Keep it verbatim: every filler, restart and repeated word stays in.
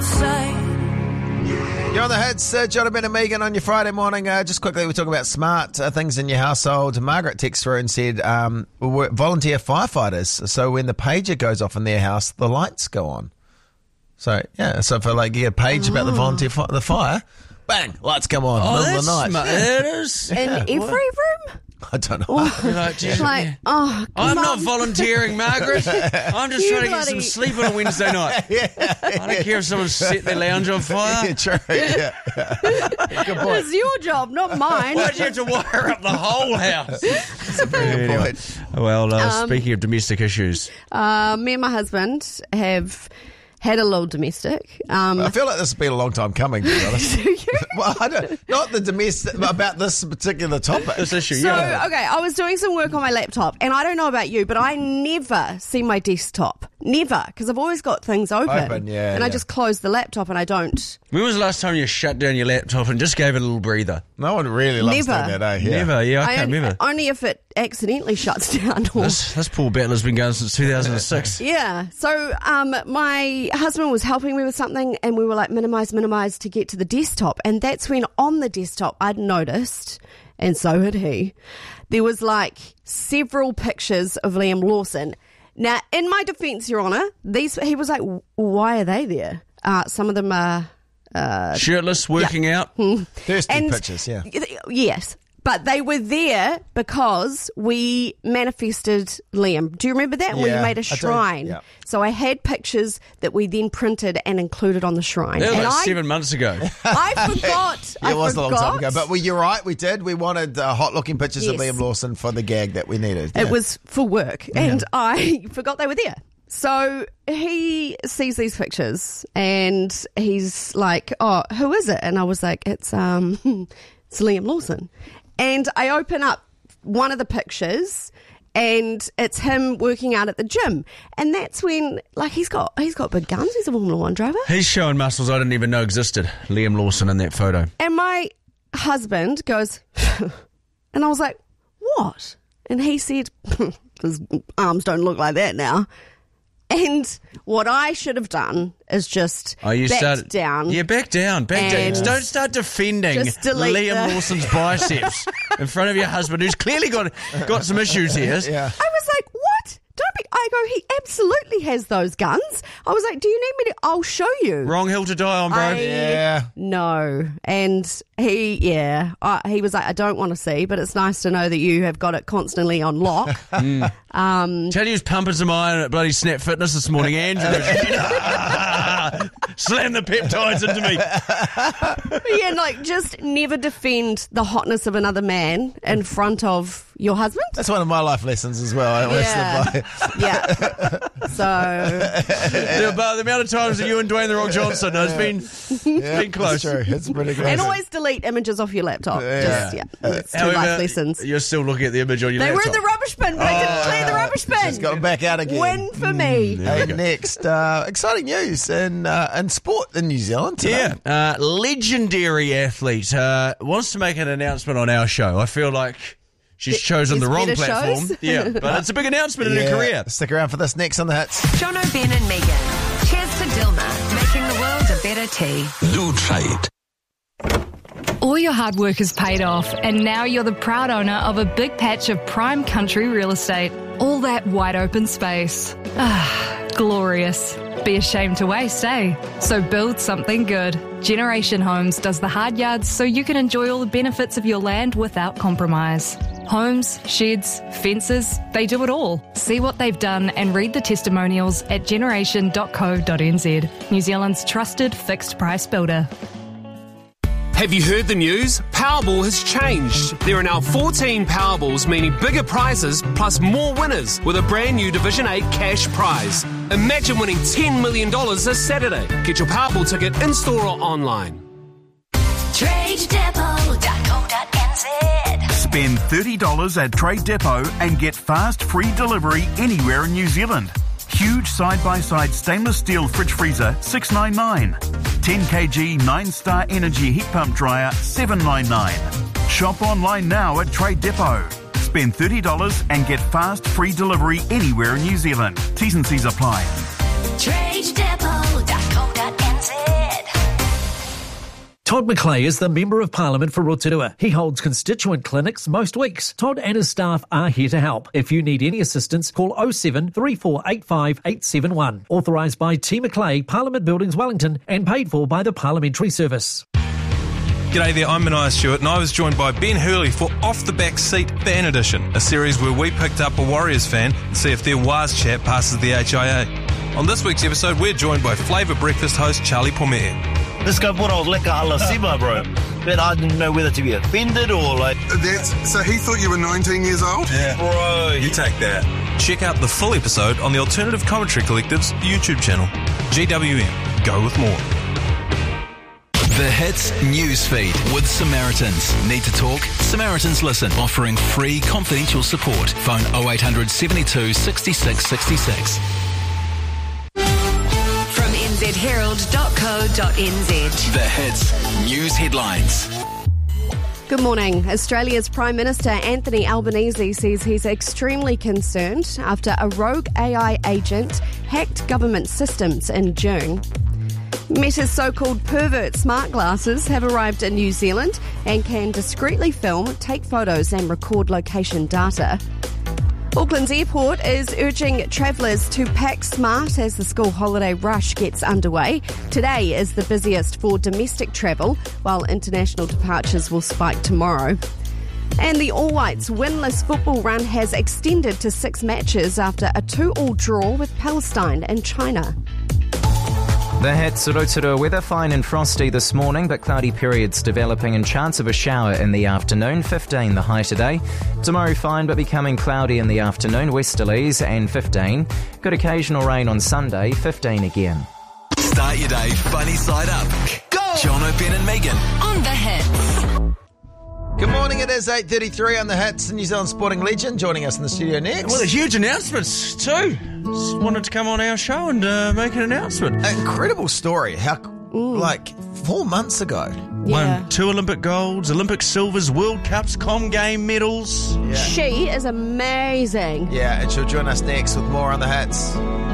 outside. You're on the hits, uh, Jonathan and Megan on your Friday morning. Uh, just quickly, we're talking about smart uh, things in your household. Margaret texted through and said, um, we're volunteer firefighters, so when the pager goes off in their house, the lights go on. So, yeah, so for like you get a page oh. about the volunteer fi- the fire, bang, lights come on, oh, middle of the night. Smart. Yeah. It is. In Yeah. every room? I don't know. Oh, like, geez, like, yeah. oh, I'm come not on. volunteering, Margaret. I'm just You trying to get bloody- some sleep on a Wednesday night. yeah, I don't care if someone set their lounge on fire. yeah, true. Yeah. Good point. It's your job, not mine. Why'd you have to wire up the whole house? That's a very good Anyway. point. Well, uh, Um, speaking of domestic issues, Uh, me and my husband have had a little domestic. Um, I feel like this has been a long time coming, to be honest. Well, I don't, not the domestic, but about this particular topic. this issue, So, yeah. okay, I was doing some work on my laptop, and I don't know about you, but I never see my desktop. Never, because I've always got things open. Open, yeah, And I yeah. just close the laptop and I don't. When was the last time you shut down your laptop and just gave it a little breather? No one really loves Never. doing that, eh? Yeah. Never, yeah, I, I can't only, remember. only if it accidentally shuts down. Or, This, this poor battler's been going since two thousand six. yeah. So um, my husband was helping me with something, and we were like, minimise, minimise to get to the desktop. And that's when on the desktop I'd noticed, and so had he, there was like several pictures of Liam Lawson. Now, in my defence, Your Honour, these he was like, why are they there? Uh, some of them are Shirtless, working out. Thirsty And- pictures, yeah. yes, but they were there because we manifested Liam. Do you remember that? We Yeah, made a I do, shrine. yeah. So I had pictures that we then printed and included on the shrine. That was and like I, seven months ago. I forgot. I It was forgot. a long time ago, but well, you're right, we did. We wanted uh, hot-looking pictures of Yes. Liam Lawson for the gag that we needed. It yeah. was for work, and I forgot they were there. So he sees these pictures, and he's like, "Oh, who is it?" And I was like, "It's um, it's Liam Lawson." And I open up one of the pictures, and it's him working out at the gym. And that's when, like, he's got he's got big guns. He's a Formula One driver. He's showing muscles I didn't even know existed. Liam Lawson in that photo. And my husband goes, and I was like, "What?" And he said, "His arms don't look like that now." And what I should have done is just Oh, you backed started down. Yeah, back down, back down. And Don't start defending just delete Liam the- Lawson's biceps in front of your husband, who's clearly got got some issues here. Yeah. I was like, "What? Don't be." I go, "He absolutely has those guns." I was like, "Do you need me to? I'll show you." Wrong hill to die on, bro. I- Yeah. No. And he, yeah, uh, he was like, "I don't want to see, but it's nice to know that you have got it constantly on lock." Tell you who's pumping some iron at bloody Snap Fitness this morning, Andrew. Slam the peptides into me. Yeah, like, just never defend the hotness of another man in front of your husband. That's one of my life lessons as well. I Yeah. live by. Yeah. So, The, about the amount of times that you and Dwayne The Rock Johnson has been, Yeah, been close. It's true. It's pretty close. and always delete images off your laptop. Yeah. Just, yeah. It's two life lessons. You're still looking at the image on your They were laptop. in the rubbish bin, but I didn't clear the rubbish bin. Just got back out again. Win for me. Hey, next, uh, exciting news in uh, in sport in New Zealand today. Yeah, uh, legendary athlete uh, wants to make an announcement on our show. I feel like she's chosen the there's wrong better platform. shows? Yeah, but it's a big announcement in Yeah. her career. Stick around for this next on the hits. John O'Ben and Megan. Cheers to Dilma, making the world a better tea. Lutrate. All your hard work has paid off, and now you're the proud owner of a big patch of prime country real estate. All that wide open space. Ah, glorious. Be ashamed to waste, eh? So build something good. Generation Homes does the hard yards so you can enjoy all the benefits of your land without compromise. Homes, sheds, fences, they do it all. See what they've done and read the testimonials at generation dot co dot n z. New Zealand's trusted fixed price builder. Have you heard the news? Powerball has changed. There are now fourteen Powerballs, meaning bigger prizes plus more winners with a brand new Division eight cash prize. Imagine winning ten million dollars this Saturday. Get your Powerball ticket in-store or online. trade depot dot co dot n z. Spend thirty dollars at Trade Depot and get fast free delivery anywhere in New Zealand. Huge side-by-side stainless steel fridge freezer, six nine nine. ten kilogram nine star Energy heat pump dryer, seven nine nine. Shop online now at Trade Depot. Spend thirty dollars and get fast free delivery anywhere in New Zealand. T's and C's apply. trade depot dot co dot n z. Todd McClay is the Member of Parliament for Rotorua. He holds constituent clinics most weeks. Todd and his staff are here to help. If you need any assistance, call oh seven, three four eight five, eight seven one. Authorised by T McClay, Parliament Buildings, Wellington, and paid for by the Parliamentary Service. G'day there, I'm Mania Stewart and I was joined by Ben Hurley for Off the Back Seat Fan Edition, a series where we picked up a Warriors fan and see if their Waz chat passes the H I A. On this week's episode, we're joined by Flavour Breakfast host Charlie Pomea. This guy brought out lekker ala Sima, bro. But I didn't know whether to be offended or like... That's, so he thought you were nineteen years old? Yeah. Bro, You take that. Check out the full episode on the Alternative Commentary Collective's YouTube channel. G W M. Go with more. The Hits Newsfeed with Samaritans. Need to talk? Samaritans Listen, offering free confidential support. Phone oh eight hundred seventy-two sixty-six sixty-six. From n z herald dot co dot n z. The Hits News Headlines. Good morning. Australia's Prime Minister Anthony Albanese says he's extremely concerned after a rogue A I agent hacked government systems in June. Meta's so-called pervert smart glasses have arrived in New Zealand and can discreetly film, take photos and record location data. Auckland's airport is urging travellers to pack smart as the school holiday rush gets underway. Today is the busiest for domestic travel, while international departures will spike tomorrow. And the All Whites' winless football run has extended to six matches after a two-all draw with Palestine and China. The Hits Rotorua weather, fine and frosty this morning, but cloudy periods developing and chance of a shower in the afternoon. fifteen the high today. Tomorrow fine but becoming cloudy in the afternoon, westerlies and fifteen. Good occasional rain on Sunday, fifteen again. Start your day funny side up. Go! Jono, Ben and Megan On the Hits. Good morning, it is eight thirty-three on the Hits. New Zealand sporting legend joining us in the studio next. Well, a huge announcements too. Just wanted to come on our show and uh, make an announcement. Incredible story. How, like, four months ago. Yeah. Won two Olympic golds, Olympic silvers, World Cups, Com Game medals. Yeah. She is amazing. Yeah, and she'll join us next with more on the Hits.